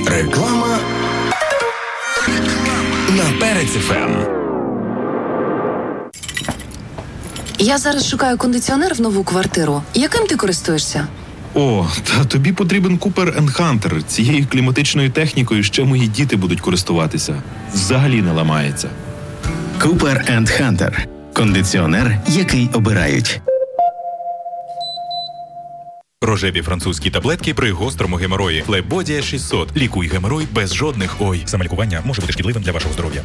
Реклама на Перець ФМ. Я зараз шукаю кондиціонер в нову квартиру. Яким ти користуєшся? О, та тобі потрібен Cooper & Hunter. Цією кліматичною технікою ще мої діти будуть користуватися. Взагалі не ламається. Cooper & Hunter. Кондиціонер, який обирають. Рожеві французькі таблетки при гострому геморої. Флебодія 600. Лікуй геморой без жодних ой. Саме лікування може бути шкідливим для вашого здоров'я.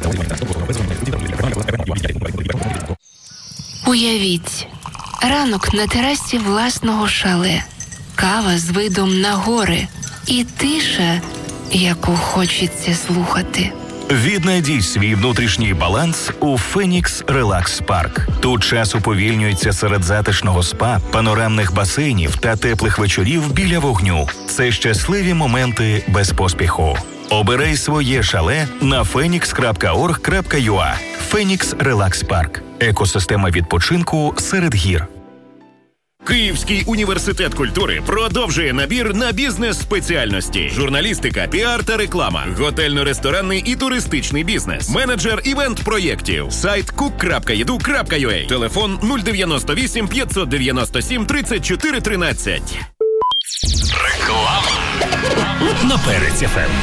Уявіть, ранок на терасі власного шале, кава з видом на гори і тиша, яку хочеться слухати. Віднайдіть свій внутрішній баланс у Phoenix Relax Park. Тут час уповільнюється серед затишного спа, панорамних басейнів та теплих вечорів біля вогню. Це щасливі моменти без поспіху. Обирай своє шале на phoenix.org.ua. Phoenix Relax Park. Екосистема відпочинку серед гір. Київський університет культури продовжує набір на бізнес-спеціальності. Журналістика, піар та реклама, готельно-ресторанний і туристичний бізнес, менеджер івент-проєктів, сайт cook.edu.ua, телефон 098 597 34 13. Реклама на Перець ФМ.